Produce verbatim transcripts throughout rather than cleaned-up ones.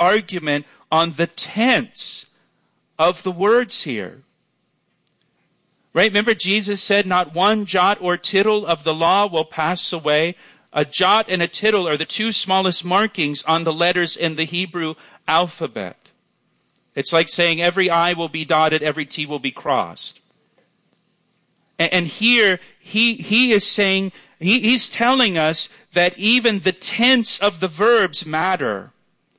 argument on the tense of the words here. Right? Remember Jesus said, not one jot or tittle of the law will pass away. A jot and a tittle are the two smallest markings on the letters in the Hebrew alphabet. It's like saying every I will be dotted, every T will be crossed. And, and here, he, he is saying, he, he's telling us that even the tense of the verbs matter.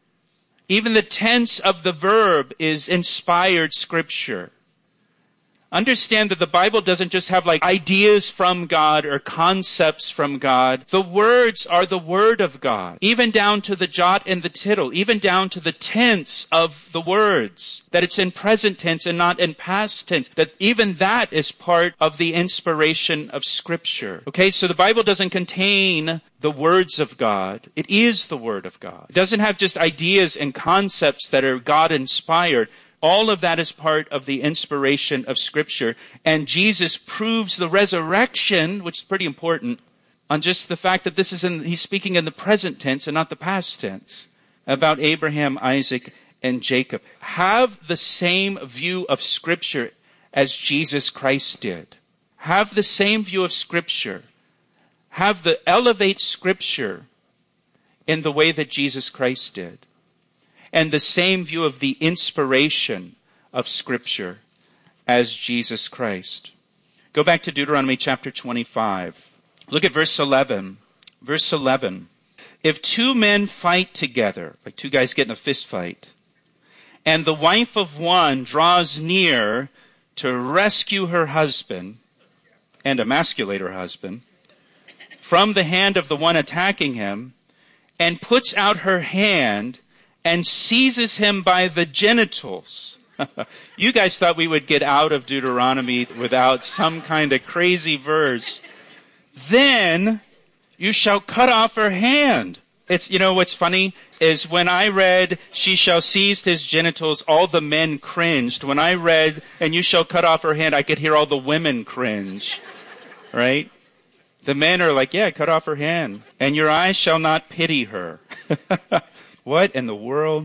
Even the tense of the verb is inspired scripture. Understand that the Bible doesn't just have like ideas from God or concepts from God. The words are the word of God, even down to the jot and the tittle, even down to the tense of the words, that it's in present tense and not in past tense, that even that is part of the inspiration of Scripture. Okay, so the Bible doesn't contain the words of God. It is the word of God. It doesn't have just ideas and concepts that are God-inspired. All of that is part of the inspiration of Scripture. And Jesus proves the resurrection, which is pretty important, on just the fact that this is in, he's speaking in the present tense and not the past tense, about Abraham, Isaac, and Jacob. Have the same view of Scripture as Jesus Christ did. Have the same view of Scripture. Have the elevate Scripture in the way that Jesus Christ did. And the same view of the inspiration of Scripture as Jesus Christ. Go back to Deuteronomy chapter twenty-five. Look at verse eleven. Verse eleven. If two men fight together, like two guys get in a fist fight, and the wife of one draws near to rescue her husband and emasculate her husband from the hand of the one attacking him, and puts out her hand and seizes him by the genitals. You guys thought we would get out of Deuteronomy without some kind of crazy verse. Then you shall cut off her hand. It's, you know, what's funny is when I read, she shall seize his genitals, all the men cringed. When I read, and you shall cut off her hand, I could hear all the women cringe. Right? The men are like, yeah, cut off her hand. And your eyes shall not pity her. What in the world?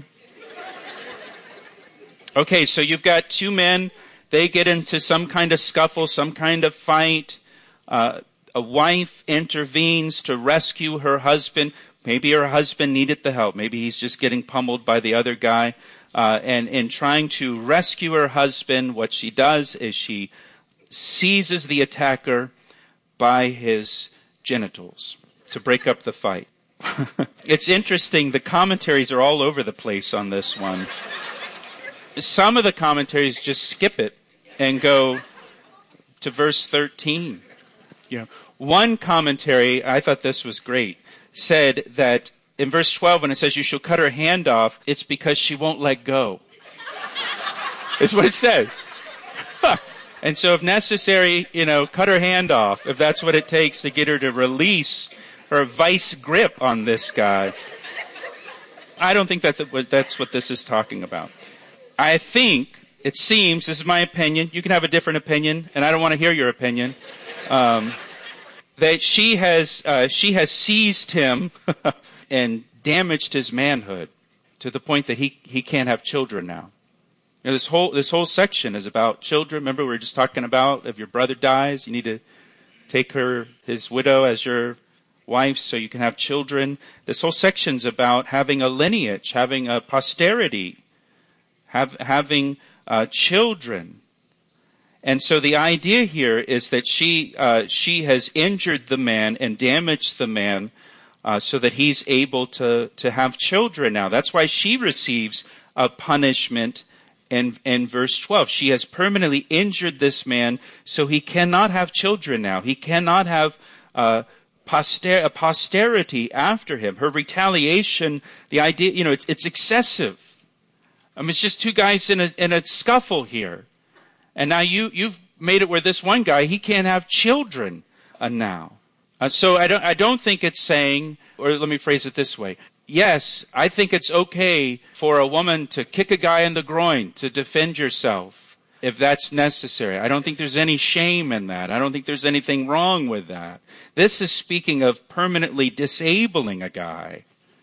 Okay, so you've got two men. They get into some kind of scuffle, some kind of fight. Uh, a wife intervenes to rescue her husband. Maybe her husband needed the help. Maybe he's just getting pummeled by the other guy. Uh, and in trying to rescue her husband, what she does is she seizes the attacker by his genitals to break up the fight. It's interesting, the commentaries are all over the place on this one. Some of the commentaries just skip it and go to verse thirteen. You know, one commentary, I thought this was great, said that in verse twelve when it says you shall cut her hand off, it's because she won't let go. It's what it says. And so if necessary, you know, cut her hand off, if that's what it takes to get her to release her vice grip on this guy. I don't think that that's what this is talking about. I think, it seems, this is my opinion, you can have a different opinion, and I don't want to hear your opinion, um, that she has uh, she has seized him and damaged his manhood to the point that he, he can't have children now. You know, this whole this whole section is about children. Remember, we were just talking about if your brother dies, you need to take her, his widow, as your wife so you can have children. This whole section's about having a lineage, having a posterity, have, having uh, children. And so the idea here is that she uh, she has injured the man and damaged the man uh, so that he's able to, to have children now. That's why she receives a punishment in, in verse twelve. She has permanently injured this man so he cannot have children now. He cannot have uh, poster- a posterity after him. Her retaliation, the idea, you know, it's, it's excessive. I mean, it's just two guys in a in a scuffle here. And now you, you've made it where this one guy, he can't have children uh, now. Uh, so I don't, I don't think it's saying, or let me phrase it this way. Yes, I think it's okay for a woman to kick a guy in the groin to defend yourself if that's necessary. I don't think there's any shame in that. I don't think there's anything wrong with that. This is speaking of permanently disabling a guy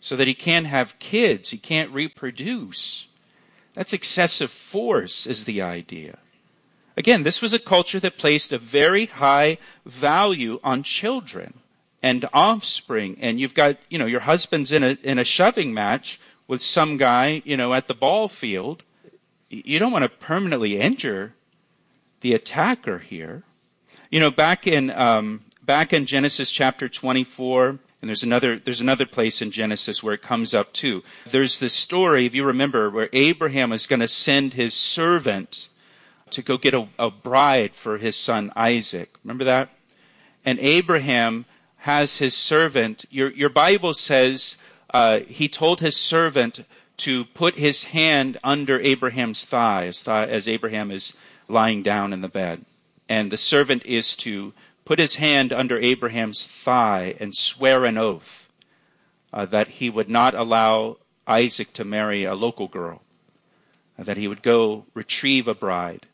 so that he can't have kids, he can't reproduce. That's excessive force is the idea. Again, this was a culture that placed a very high value on children and offspring. And you've got, you know, your husband's in a in a shoving match with some guy, you know, at the ball field. You don't want to permanently injure the attacker here. You know, back in um, back in Genesis chapter twenty-four, and there's another there's another place in Genesis where it comes up too. There's this story, if you remember, where Abraham is going to send his servant to go get a, a bride for his son Isaac. Remember that? And Abraham has his servant. Your your Bible says uh, he told his servant to put his hand under Abraham's thigh, as, thigh, as Abraham is lying down in the bed. And the servant is to put his hand under Abraham's thigh and swear an oath uh, that he would not allow Isaac to marry a local girl, uh, that he would go retrieve a bride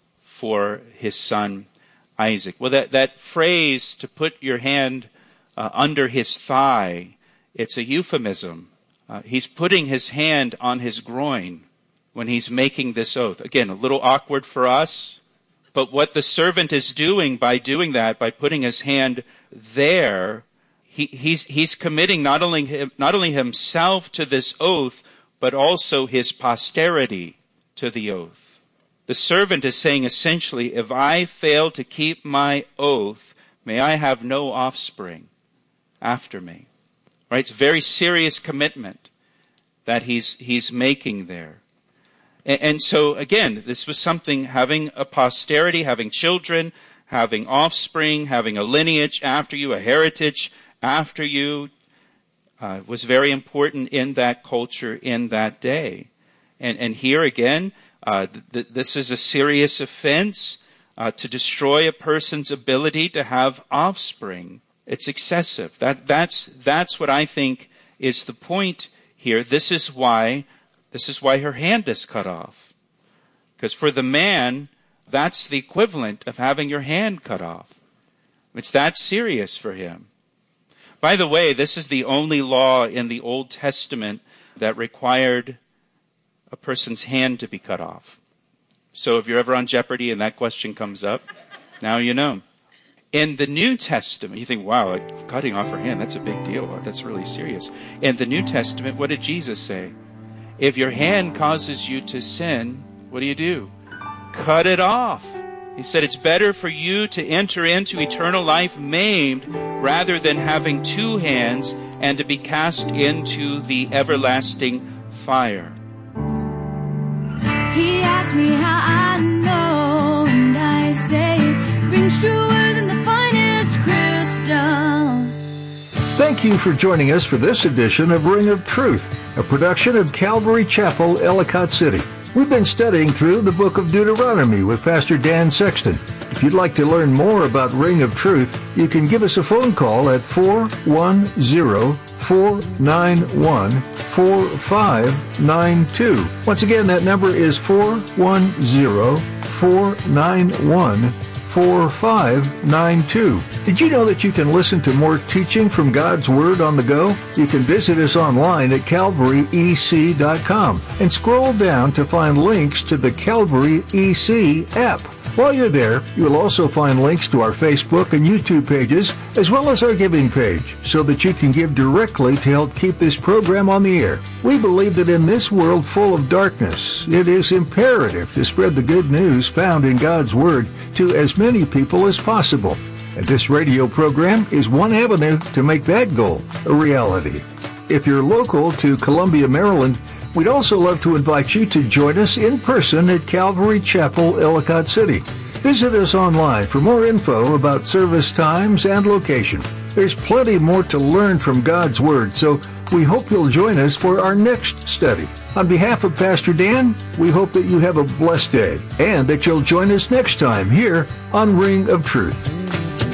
for his son Isaac. Well, that, that phrase, to put your hand uh, under his thigh, it's a euphemism. Uh, he's putting his hand on his groin when he's making this oath. Again, a little awkward for us, but what the servant is doing by doing that, by putting his hand there, he, he's, he's committing not only, him, not only himself to this oath, but also his posterity to the oath. The servant is saying essentially, if I fail to keep my oath, may I have no offspring after me. Right? It's a very serious commitment that he's he's making there. And, and so, again, this was something, having a posterity, having children, having offspring, having a lineage after you, a heritage after you, uh, was very important in that culture in that day. And, and here again, uh, th- this is a serious offense uh, to destroy a person's ability to have offspring. It's excessive. That that's that's what I think is the point here. This is why this is why her hand is cut off. Because for the man, that's the equivalent of having your hand cut off. It's that serious for him. By the way, this is the only law in the Old Testament that required a person's hand to be cut off. So if you're ever on Jeopardy and that question comes up, now you know. In the New Testament, you think, wow, cutting off her hand, that's a big deal. That's really serious. In the New Testament, what did Jesus say? If your hand causes you to sin, what do you do? Cut it off. He said it's better for you to enter into eternal life maimed rather than having two hands and to be cast into the everlasting fire. He asked me how I know, and I say it rings truer than the finest crystal. Thank you for joining us for this edition of Ring of Truth, a production of Calvary Chapel, Ellicott City. We've been studying through the book of Deuteronomy with Pastor Dan Sexton. If you'd like to learn more about Ring of Truth, you can give us a phone call at four one zero, four nine one, four five nine two. Once again, that number is four one zero, four nine one, four five nine two. Did you know that you can listen to more teaching from God's Word on the go? You can visit us online at calvary e c dot com and scroll down to find links to the Calvary E C app. While you're there, you'll also find links to our Facebook and YouTube pages, as well as our giving page, so that you can give directly to help keep this program on the air. We believe that in this world full of darkness, it is imperative to spread the good news found in God's Word to as many people as possible. And this radio program is one avenue to make that goal a reality. If you're local to Columbia, Maryland, we'd also love to invite you to join us in person at Calvary Chapel, Ellicott City. Visit us online for more info about service times and location. There's plenty more to learn from God's Word, so we hope you'll join us for our next study. On behalf of Pastor Dan, we hope that you have a blessed day and that you'll join us next time here on Ring of Truth.